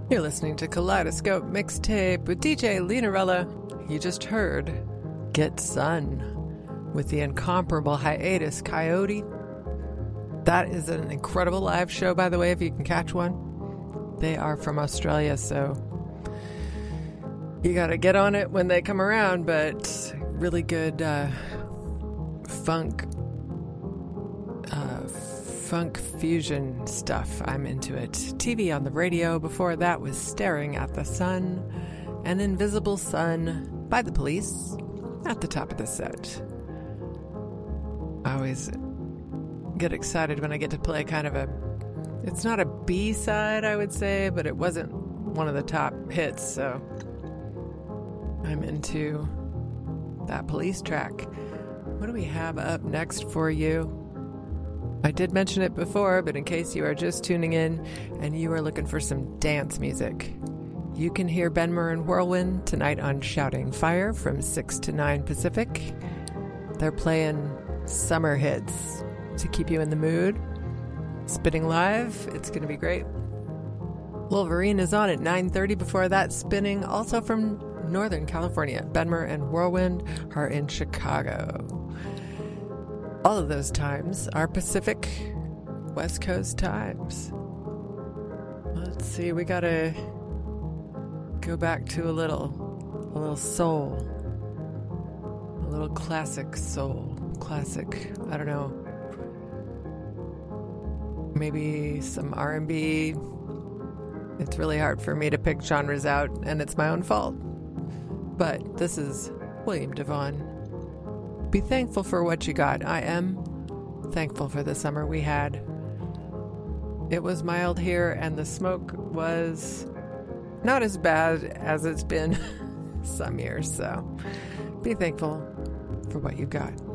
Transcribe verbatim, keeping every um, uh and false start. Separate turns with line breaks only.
You're listening to Kaleidoscope Mixtape with D J Linarella. You just heard Get Sun with the incomparable Hiatus Coyote. That is an incredible live show, by the way, if you can catch one. They are from Australia, so you gotta get on it when they come around, but really good uh, funk uh, funk fusion stuff. I'm into it. T V on the radio. Before that was Staring at the Sun, An Invisible Sun by The Police at the top of the set. I always get excited when I get to play kind of a, it's not a B-side, I would say, but it wasn't one of the top hits, so I'm into that Police track. What do we have up next for you? I did mention it before, but in case you are just tuning in and you are looking for some dance music, you can hear Benmer and Whirlwind tonight on Shouting Fire from six to nine Pacific. They're playing summer hits to keep you in the mood. Spinning live, it's going to be great. Wolverine is on at nine thirty. Before that, Spinning, also from Northern California. Benmer and Whirlwind are in Chicago. All of those times are Pacific West Coast times. Let's see, we gotta go back to a little, a little soul, a little classic soul, classic, I don't know, maybe some R and B. It's really hard for me to pick genres out, and it's my own fault. But this is William DeVaughn. Be thankful for what you got. I am thankful for the summer we had. It was mild here, and the smoke was not as bad as it's been some years. So be thankful for what you got.